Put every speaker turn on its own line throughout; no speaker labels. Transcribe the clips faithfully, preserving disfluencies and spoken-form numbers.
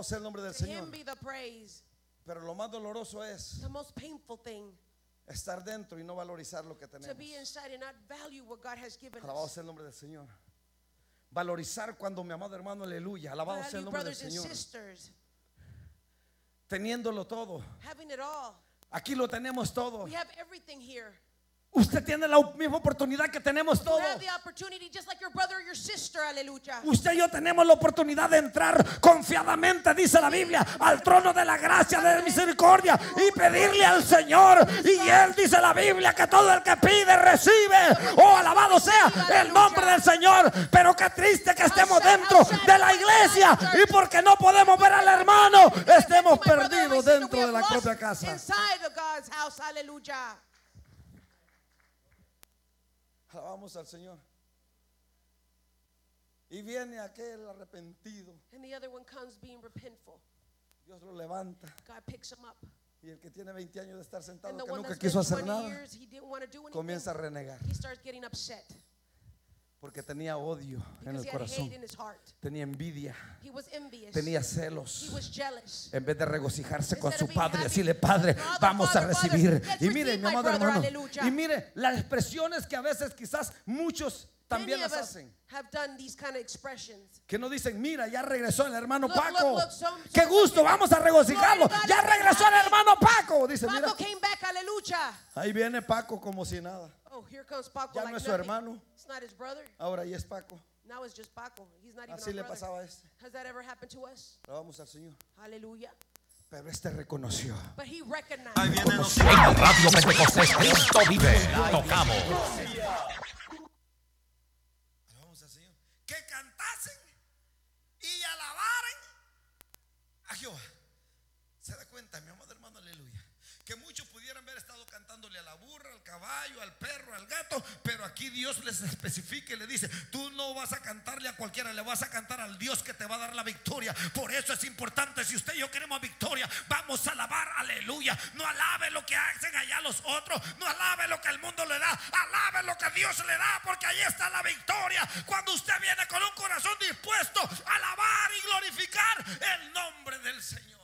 Alabado sea el nombre del
To
Señor.
him be the praise.
Pero lo más doloroso es
The most painful thing,
estar dentro y no valorizar lo que
to
tenemos.
be inside and not value what God has given
Alabado
us.
sea el nombre del Señor. Valorizar cuando, mi amado hermano, aleluya. Alabado sea el
Value
nombre del
brothers and
Señor.
sisters,
Teniéndolo todo.
having it all.
Aquí lo tenemos todo.
We have everything here.
Usted tiene la misma oportunidad que tenemos
You
todo.
have the opportunity just like your brother or your sister, aleluya.
Usted y yo tenemos la oportunidad de entrar confiadamente, dice la Biblia, al trono de la gracia, de misericordia y pedirle al Señor. Y Él dice la Biblia que todo el que pide recibe. Oh, alabado sea el nombre del Señor. Pero qué triste que estemos dentro de la iglesia y porque no podemos ver al hermano, estemos perdidos dentro de la propia casa.
Inside of God's house, hallelujah.
Alabamos al Señor. Y viene aquel arrepentido.
And the other one comes being repentful.
Dios lo levanta.
God picks him up.
Y el que tiene veinte años de estar sentado,
And the
que
one
nunca
that's
quiso
been
hacer
twenty
nada,
years, he didn't want to do anything.
comienza a renegar.
He starts getting upset
Porque tenía odio en
because
el
he had
corazón.
hate in his heart.
Tenía envidia.
He was envious.
Tenía
He
celos.
was jealous.
En vez de regocijarse con
Instead
su
of being
padre,
happy,
decirle, Padre,
Father,
vamos a
Father,
recibir.
Father, let's
Y mire,
receive
mi
my
amado
brother,
hermano,
aleluya.
y mire las expresiones que a veces quizás muchos también
Many of
las
us
hacen.
have done these kind of expressions.
Que no dicen, mira, ya regresó el hermano
Look,
Paco.
look, look, so-
Qué
so-
gusto, vamos a regocijarlo.
Glory to God,
Ya
let's be
regresó el
happy.
hermano Paco. Dice, mira,
Paco came back, hallelujah.
ahí viene Paco como si nada.
Oh, here comes Paco.
Ya
like
no es su
nothing.
hermano.
It's not his brother.
Ahora ya es Paco.
Now it's just Paco. He's not even
Así
our
le
brother.
pasaba a este.
Has that ever happened to us?
Vamos al Señor.
Hallelujah.
Pero este reconoció.
But he recognized.
Reconoció.
En la radio Pentecostés Cristo vive. Tocamos.
Vamos al Señor. Que cantasen y alabaren a Jehová. ¿Se da cuenta, mi amado hermano? Aleluya. Que muchos pudieran haber estado cantándole a la burra, al caballo, al perro, al gato, pero aquí Dios les especifica y le dice, tú no vas a cantarle a cualquiera, le vas a cantar al Dios que te va a dar la victoria. Por eso es importante, si usted y yo queremos victoria, vamos a alabar, aleluya. No alabe lo que hacen allá los otros, no alabe lo que el mundo le da, alabe lo que Dios le da, porque ahí está la victoria. Cuando usted viene con un corazón dispuesto a alabar y glorificar el nombre del Señor.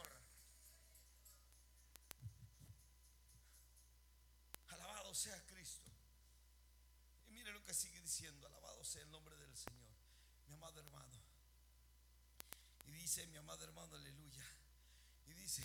Alabado sea Cristo. Y mire lo que sigue diciendo, alabado sea el nombre del Señor, mi amado hermano. Y dice, mi amado hermano, aleluya. Y dice,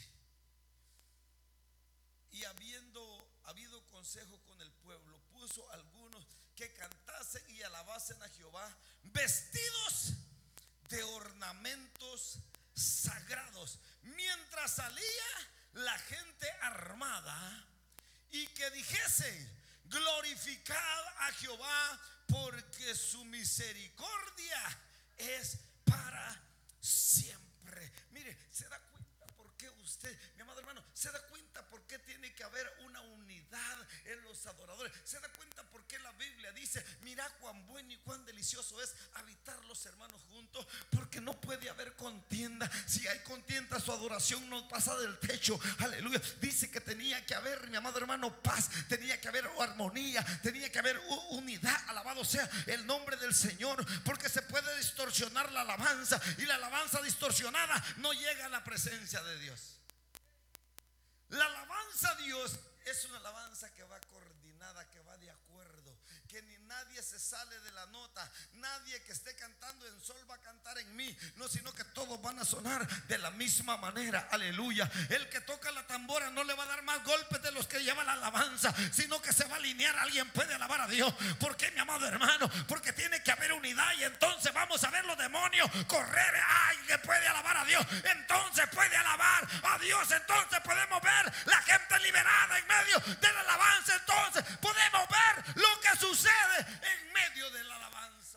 y habiendo habido consejo con el pueblo, puso algunos que cantasen y alabasen a Jehová, vestidos de ornamentos sagrados, mientras salía la gente armada, y que dijesen, glorificad a Jehová, porque su misericordia es para siempre. Mire, se da cuenta por qué usted, mi amado hermano, se da cuenta por qué tiene que haber una unidad en los adoradores. Se da cuenta por qué la Biblia dice, mira cuán bueno y cuán delicioso es habitar los hermanos juntos, porque no puede haber contienda. Si hay contienda, su adoración no pasa del techo. Aleluya. Dice que tenía que haber, mi amado hermano, paz, tenía que haber armonía, tenía que haber unidad. Alabado sea el nombre del Señor, porque se puede distorsionar la alabanza, y la alabanza distorsionada no llega a la presencia de Dios. La alabanza a Dios es una alabanza que va coordinada, que va de acuerdo, que ni nadie se sale de la nota. Nadie que esté cantando en sol va a cantar en mi, no, sino que todos van a sonar de la misma manera. Aleluya. El que toca la tambora no le va a dar más golpes de los que lleva la alabanza, sino que se va a alinear. Alguien puede alabar a Dios. ¿Por qué, mi amado hermano? Porque tiene que haber unidad, y entonces vamos a ver los demonios correr. Ay, que puede alabar a Dios, entonces puede alabar a Dios. Entonces podemos ver la gente liberada en medio de la alabanza. Entonces podemos ver lo que sucede en medio de la alabanza.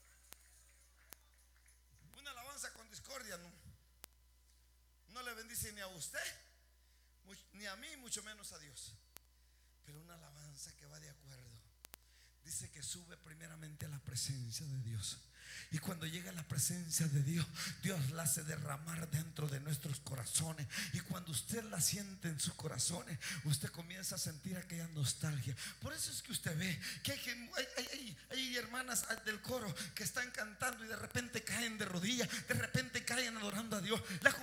Una alabanza con discordia no, no le bendice ni a usted, ni a mí, mucho menos a Dios. Pero una alabanza que va de acuerdo, dice que sube primeramente a la presencia de Dios. Y cuando llega a la presencia de Dios, Dios la hace derramar dentro de nuestros corazones. Y cuando usted la siente en sus corazones, usted comienza a sentir aquella nostalgia. Por eso es que usted ve que hay, hay, hay, hay hermanas del coro que están cantando y de repente caen de rodillas, de repente caen adorando a Dios. La